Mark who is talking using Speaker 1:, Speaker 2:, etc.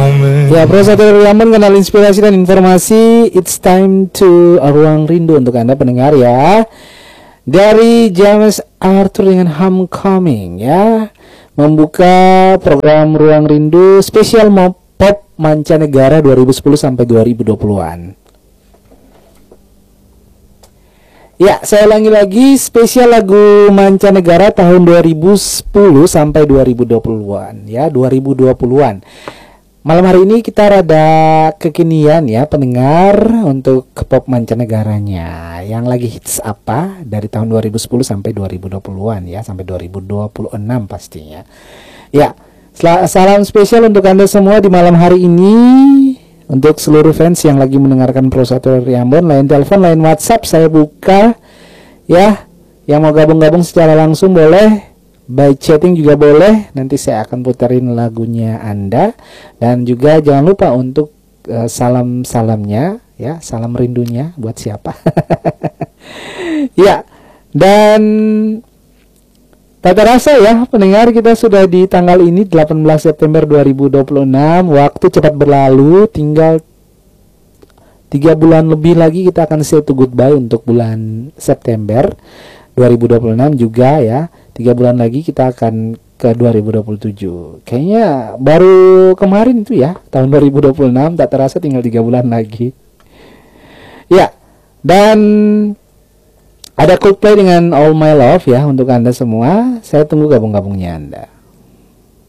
Speaker 1: Ya, Bro Satrio Riyamon, kenal inspirasi dan informasi. It's time to Ruang Rindu untuk Anda pendengar ya. Dari James Arthur dengan Homecoming ya. Membuka program Ruang Rindu spesial pop mancanegara 2010 sampai 2020-an. Ya, saya ulangi lagi, spesial lagu mancanegara tahun 2010 sampai 2020-an ya, 2020-an. Malam hari ini kita rada kekinian ya pendengar untuk pop mancanegaranya. Yang lagi hits apa dari tahun 2010 sampai 2020-an ya, sampai 2026 pastinya. Ya, salam spesial untuk Anda semua di malam hari ini. Untuk seluruh fans yang lagi mendengarkan Bro Satrio Riyamon, lain telepon, lain WhatsApp saya buka ya. Yang mau gabung-gabung secara langsung boleh, by chatting juga boleh. Nanti saya akan puterin lagunya Anda. Dan juga jangan lupa untuk salam-salamnya ya, salam rindunya buat siapa. Ya, dan tak terasa ya pendengar, kita sudah di tanggal ini 18 September 2026. Waktu cepat berlalu, tinggal 3 bulan lebih lagi kita akan say to goodbye untuk bulan September 2026 juga ya. 3 bulan lagi kita akan ke 2027. Kayaknya baru kemarin itu ya, tahun 2026, tak terasa tinggal 3 bulan lagi. Ya, dan ada Coldplay dengan All My Love ya untuk Anda semua. Saya tunggu gabung-gabungnya Anda.